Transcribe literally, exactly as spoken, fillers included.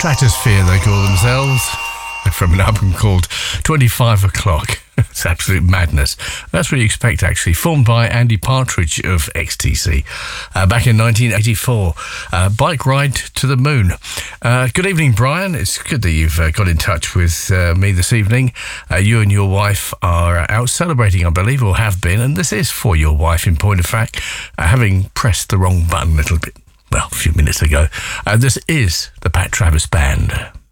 Stratosphere, they call themselves, from an album called twenty-five o'clock. It's absolute madness. That's what you expect, actually. Formed by Andy Partridge of X T C uh, back in nineteen eighty-four. Uh, Bike Ride to the Moon. Uh, good evening, Brian. It's good that you've uh, got in touch with uh, me this evening. Uh, you and your wife are out celebrating, I believe, or have been, and this is for your wife, in point of fact, uh, having pressed the wrong button a little bit, well, a few minutes ago. Uh, this is the Pat Travis Band.